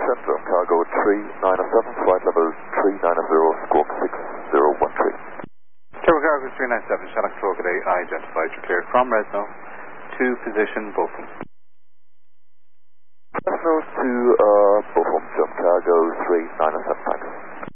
descent on cargo 397, flight level 390, squawk 6013. Cargo Cargo 397, Shannock Today, identified. You're cleared from Redno to position Bochum. Redno to Bochum, jump cargo 397, thanks.